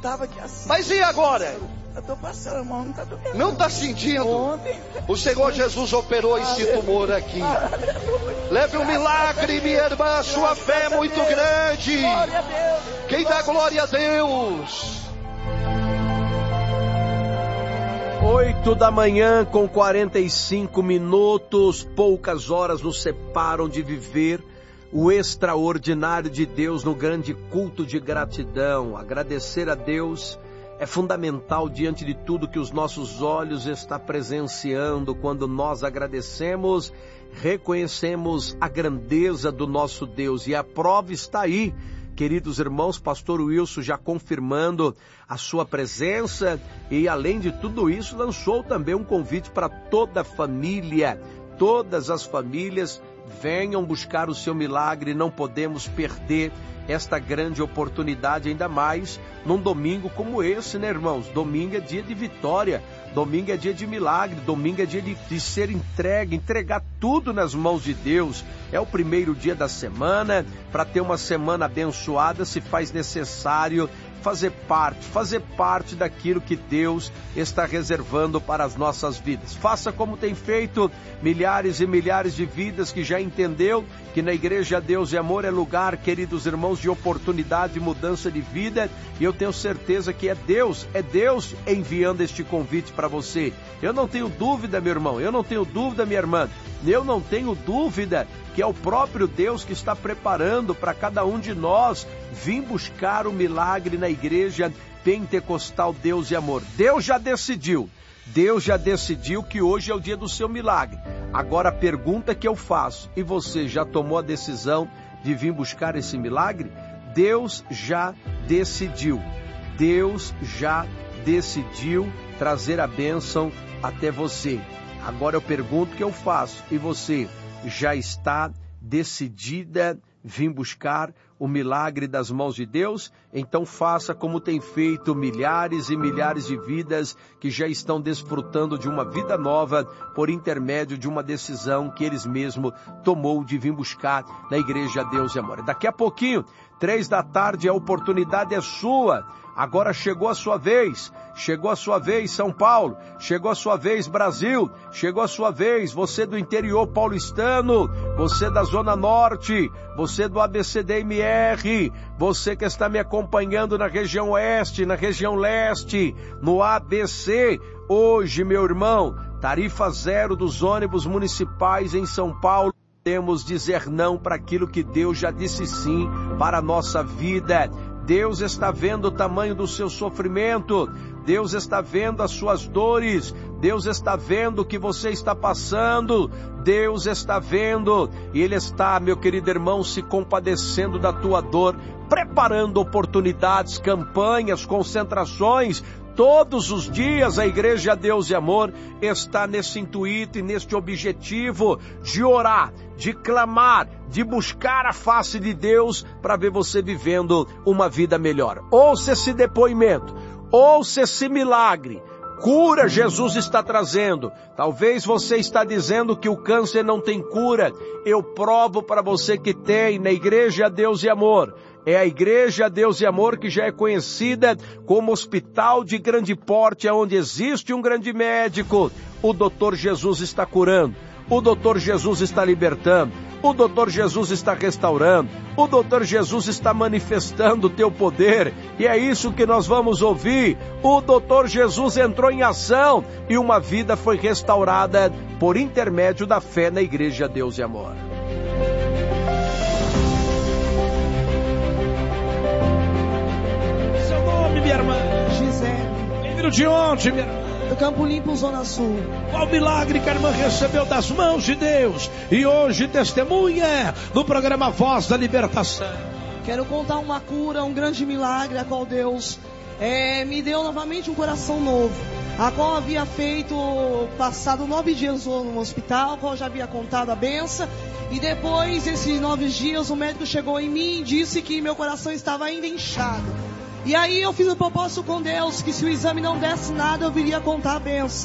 tava aqui assim. Mas e agora? Eu tô passando, irmão, não tá doendo. Não tá sentindo? Ontem. O Senhor Jesus operou esse tumor aqui. Leve um milagre, minha irmã, sua fé é muito grande. Glória a Deus. Quem dá glória a Deus? 8h com 45 minutos, poucas horas nos separam de viver o extraordinário de Deus no grande culto de gratidão. Agradecer a Deus é fundamental diante de tudo que os nossos olhos estão presenciando. Quando nós agradecemos, reconhecemos a grandeza do nosso Deus. E a prova está aí, queridos irmãos, pastor Wilson já confirmando a sua presença. E além de tudo isso, lançou também um convite para toda a família. Todas as famílias venham buscar o seu milagre. Não podemos perder esta grande oportunidade, ainda mais num domingo como esse, né, irmãos? Domingo é dia de vitória, domingo é dia de milagre, domingo é dia de ser entregar tudo nas mãos de Deus. É o primeiro dia da semana. Para ter uma semana abençoada, se faz necessário fazer parte daquilo que Deus está reservando para as nossas vidas. Faça como tem feito milhares e milhares de vidas que já entendeu que na Igreja Deus e Amor é lugar, queridos irmãos, de oportunidade, de mudança de vida. E eu tenho certeza que é Deus enviando este convite para você. Eu não tenho dúvida, meu irmão, eu não tenho dúvida, minha irmã, eu não tenho dúvida que é o próprio Deus que está preparando para cada um de nós vir buscar o milagre na Igreja Pentecostal Deus e Amor. Deus já decidiu que hoje é o dia do seu milagre. Agora a pergunta que eu faço, e você já tomou a decisão de vir buscar esse milagre? Deus já decidiu trazer a bênção até você. Agora eu pergunto o que eu faço, e você já está decidida vir buscar o milagre das mãos de Deus? Então faça como tem feito milhares e milhares de vidas que já estão desfrutando de uma vida nova por intermédio de uma decisão que eles mesmos tomou de vir buscar na Igreja Deus e Amor. Daqui a pouquinho, 15h, a oportunidade é sua. Agora chegou a sua vez, São Paulo, chegou a sua vez, Brasil, chegou a sua vez, você do interior paulistano, você da Zona Norte, você do ABCDMR, você que está me acompanhando na região Oeste, na região Leste, no ABC. Hoje, meu irmão, tarifa zero dos ônibus municipais em São Paulo. Temos dizer não para aquilo que Deus já disse sim para a nossa vida. Deus está vendo o tamanho do seu sofrimento, Deus está vendo as suas dores, Deus está vendo o que você está passando, Deus está vendo, e Ele está, meu querido irmão, se compadecendo da tua dor, preparando oportunidades, campanhas, concentrações. Todos os dias a Igreja Deus e Amor está nesse intuito e neste objetivo de orar, de clamar, de buscar a face de Deus para ver você vivendo uma vida melhor. Ouça esse depoimento, ouça esse milagre. Cura Jesus está trazendo. Talvez você está dizendo que o câncer não tem cura. Eu provo para você que tem na Igreja Deus e Amor. É a Igreja Deus e Amor que já é conhecida como hospital de grande porte, onde existe um grande médico. O Dr. Jesus está curando, o Dr. Jesus está libertando, o Dr. Jesus está restaurando, o Dr. Jesus está manifestando o teu poder. E é isso que nós vamos ouvir. O Dr. Jesus entrou em ação e uma vida foi restaurada por intermédio da fé na Igreja Deus e Amor. Minha irmã Gisele. Vindo de onde, minha irmã? Do Campo Limpo, Zona Sul. Qual milagre que a irmã recebeu das mãos de Deus e hoje testemunha no programa Voz da Libertação? Quero contar uma cura, um grande milagre, a qual Deus me deu novamente um coração novo, a qual havia passado 9 dias no hospital, a qual já havia contado a benção. E depois desses 9 dias o médico chegou em mim e disse que meu coração estava ainda inchado. E aí eu fiz um propósito com Deus, que se o exame não desse nada, eu viria contar a benção.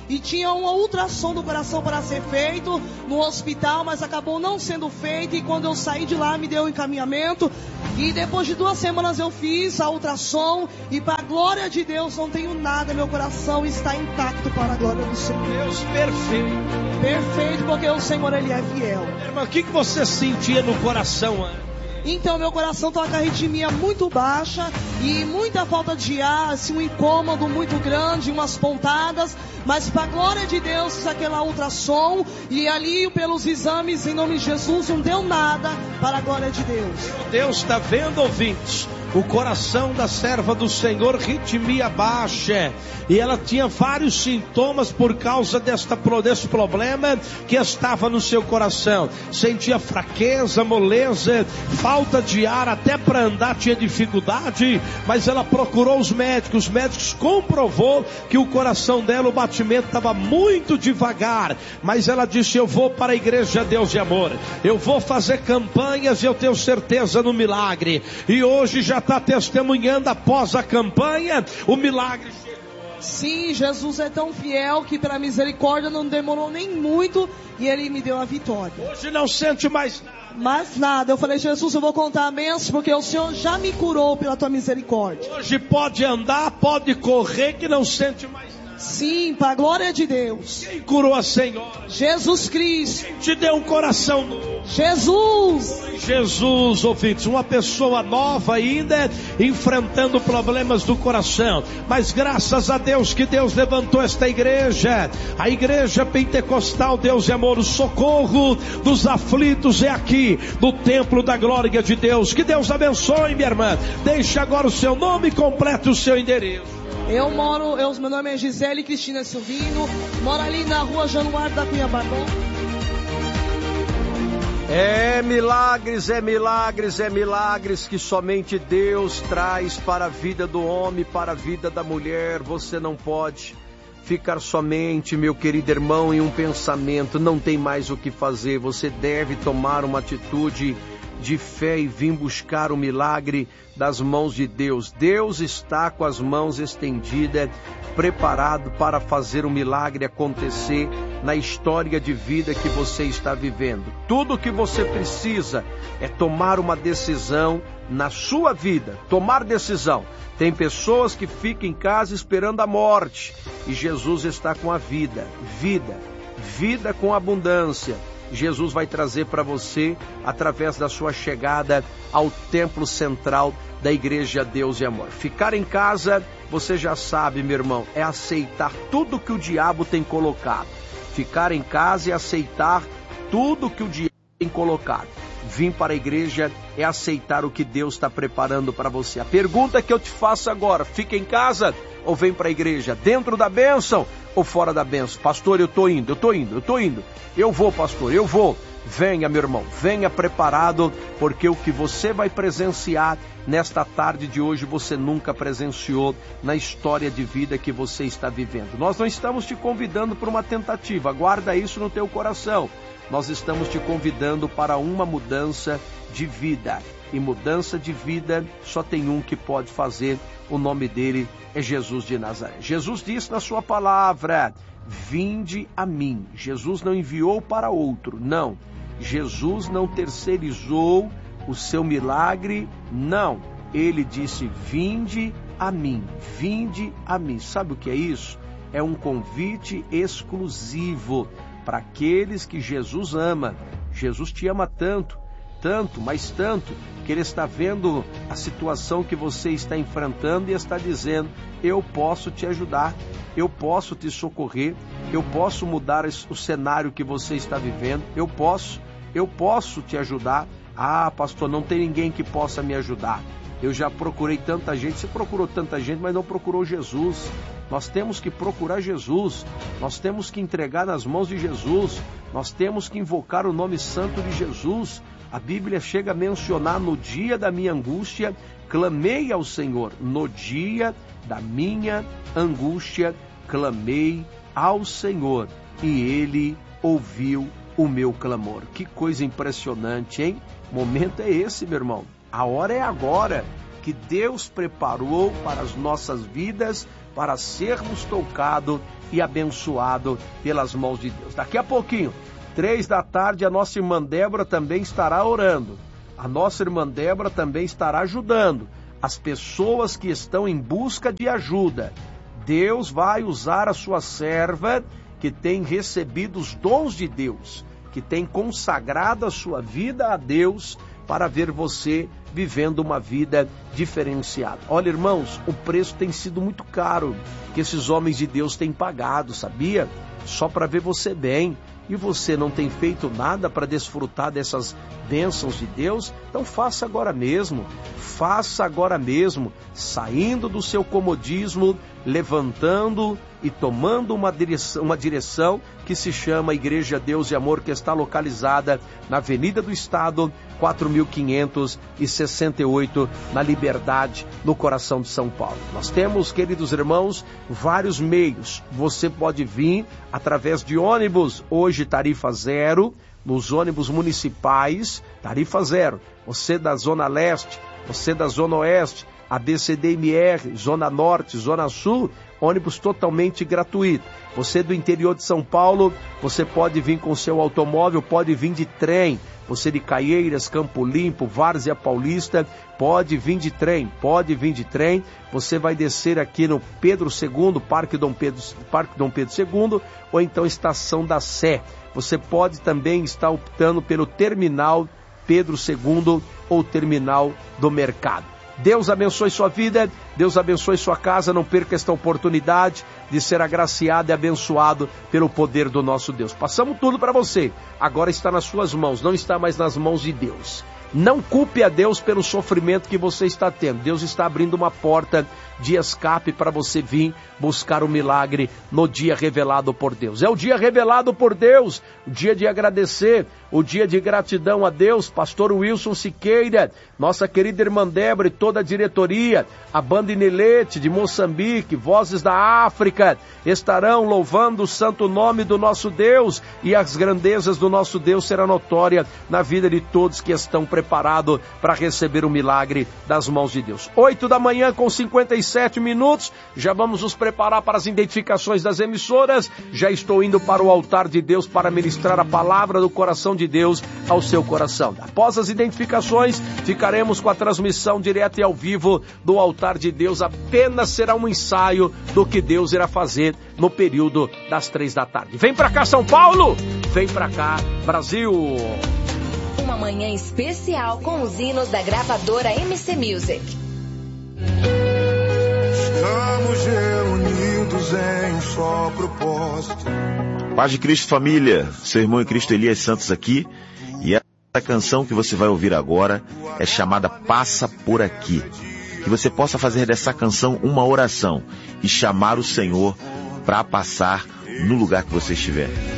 e tinha uma ultrassom do coração para ser feito no hospital, mas acabou não sendo feito, e quando eu saí de lá me deu um encaminhamento, e depois de 2 semanas eu fiz a ultrassom, e para a glória de Deus não tenho nada, meu coração está intacto para a glória do Senhor. Deus perfeito. Perfeito, porque o Senhor, Ele é fiel. Irmã, o que você sentia no coração antes? Então meu coração estava com a arritmia muito baixa e muita falta de ar, assim, um incômodo muito grande, umas pontadas, mas para a glória de Deus fiz aquela ultrassom, e ali pelos exames, em nome de Jesus, não deu nada, para a glória de Deus. Deus está vendo, ouvintes? O coração da serva do Senhor, ritmia baixa, e ela tinha vários sintomas por causa desse problema que estava no seu coração. Sentia fraqueza, moleza, falta de ar, até para andar tinha dificuldade, mas ela procurou os médicos comprovou que o coração dela, o batimento estava muito devagar, mas ela disse: eu vou para a igreja Deus de Amor, eu vou fazer campanhas e eu tenho certeza no milagre. E hoje já está testemunhando, após a campanha, o milagre chegou. Sim, Jesus é tão fiel que pela misericórdia não demorou nem muito e Ele me deu a vitória. Hoje não sente mais nada. Mais nada. Eu falei: Jesus, eu vou contar a bênção, porque o Senhor já me curou pela tua misericórdia. Hoje pode andar, pode correr, que não sente mais nada. Sim, para a glória de Deus. Quem curou a Senhora? Jesus Cristo. Quem te deu um coração novo? Jesus. Jesus, ouvintes, uma pessoa nova ainda, enfrentando problemas do coração, mas graças a Deus que Deus levantou esta igreja, a igreja pentecostal Deus de Amor. O socorro dos aflitos é aqui, no templo da glória de Deus. Que Deus abençoe, minha irmã. Deixe agora o seu nome completo e o seu endereço. Meu nome é Gisele Cristina Silvino, moro ali na rua Januário da Cunha Barbosa. É milagres que somente Deus traz para a vida do homem, para a vida da mulher. Você não pode ficar somente, meu querido irmão, em um pensamento. Não tem mais o que fazer. Você deve tomar uma atitude de fé e vir buscar o milagre das mãos de Deus. Deus está com as mãos estendidas, preparado para fazer o milagre acontecer na história de vida que você está vivendo. Tudo o que você precisa é tomar uma decisão na sua vida, tomar decisão. Tem pessoas que ficam em casa esperando a morte, e Jesus está com a vida com abundância. Jesus vai trazer para você através da sua chegada ao templo central da igreja Deus de Amor. Ficar em casa, você já sabe, meu irmão, é aceitar tudo que o diabo tem colocado. Ficar em casa é aceitar tudo que o diabo tem colocado. Vir para a igreja é aceitar o que Deus está preparando para você. A pergunta que eu te faço agora: fica em casa ou vem para a igreja? Dentro da bênção ou fora da bênção? Pastor, eu estou indo. Eu vou, pastor, eu vou. Venha, meu irmão, venha preparado, porque o que você vai presenciar nesta tarde de hoje, você nunca presenciou na história de vida que você está vivendo. Nós não estamos te convidando para uma tentativa, guarda isso no teu coração. Nós estamos te convidando para uma mudança de vida. E mudança de vida só tem um que pode fazer. O nome dele é Jesus de Nazaré. Jesus disse na sua palavra: vinde a mim. Jesus não enviou para outro, não. Jesus não terceirizou o seu milagre, não. Ele disse: vinde a mim, vinde a mim. Sabe o que é isso? É um convite exclusivo para aqueles que Jesus ama. Jesus te ama tanto, mas tanto, que Ele está vendo a situação que você está enfrentando e está dizendo: eu posso te ajudar, eu posso te socorrer, eu posso mudar o cenário que você está vivendo, eu posso te ajudar. Ah, pastor, não tem ninguém que possa me ajudar. Eu já procurei tanta gente. Você procurou tanta gente, mas não procurou Jesus. Nós temos que procurar Jesus. Nós temos que entregar nas mãos de Jesus. Nós temos que invocar o nome santo de Jesus. A Bíblia chega a mencionar: no dia da minha angústia, clamei ao Senhor. No dia da minha angústia, clamei ao Senhor, e Ele ouviu o meu clamor. Que coisa impressionante, hein? O momento é esse, meu irmão. A hora é agora. que Deus preparou para as nossas vidas, para sermos tocados e abençoados pelas mãos de Deus. Daqui a pouquinho, 15h, a nossa irmã Débora também estará orando. A nossa irmã Débora também estará ajudando as pessoas que estão em busca de ajuda. Deus vai usar a sua serva que tem recebido os dons de Deus, que tem consagrado a sua vida a Deus para ver você vivendo uma vida diferenciada. Olha, irmãos, o preço tem sido muito caro que esses homens de Deus têm pagado, sabia? Só para ver você bem. E você não tem feito nada para desfrutar dessas bênçãos de Deus? Então faça agora mesmo, saindo do seu comodismo, levantando e tomando uma direção que se chama Igreja Deus e Amor, que está localizada na Avenida do Estado, 4568, na Liberdade, no coração de São Paulo. Nós temos, queridos irmãos, vários meios. Você pode vir através de ônibus, hoje tarifa zero, nos ônibus municipais, tarifa zero. Você da Zona Leste, você da Zona Oeste, ABCDMR, Zona Norte, Zona Sul, ônibus totalmente gratuito. Você do interior de São Paulo, você pode vir com seu automóvel, pode vir de trem. Você de Caieiras, Campo Limpo, Várzea Paulista, pode vir de trem. Você vai descer aqui no Pedro II, Parque Dom Pedro II, ou então Estação da Sé. Você pode também estar optando pelo Terminal Pedro II ou Terminal do Mercado. Deus abençoe sua vida, Deus abençoe sua casa, não perca esta oportunidade de ser agraciado e abençoado pelo poder do nosso Deus. Passamos tudo para você, agora está nas suas mãos, não está mais nas mãos de Deus. Não culpe a Deus pelo sofrimento que você está tendo. Deus está abrindo uma porta de escape para você vir buscar o milagre no dia revelado por Deus. É o dia revelado por Deus, o dia de agradecer, o dia de gratidão a Deus. Pastor Wilson Siqueira, nossa querida irmã Débora e toda a diretoria, a banda Inelete de Moçambique, Vozes da África, estarão louvando o santo nome do nosso Deus, e as grandezas do nosso Deus serão notórias na vida de todos que estão preparados para receber o milagre das mãos de Deus. 8h57, já vamos nos preparar para as identificações das emissoras. Já estou indo para o altar de Deus para ministrar a palavra do coração de Deus ao seu coração. Após as identificações, ficaremos com a transmissão direta e ao vivo do altar de Deus. Apenas será um ensaio do que Deus irá fazer no período das 15h. Vem para cá, São Paulo! Vem para cá, Brasil! Uma manhã especial com os hinos da gravadora MC Music. Estamos reunidos em um só propósito. Paz de Cristo, família, seu irmão em Cristo Elias Santos aqui, e essa canção que você vai ouvir agora é chamada Passa Por Aqui. Que você possa fazer dessa canção uma oração e chamar o Senhor para passar no lugar que você estiver.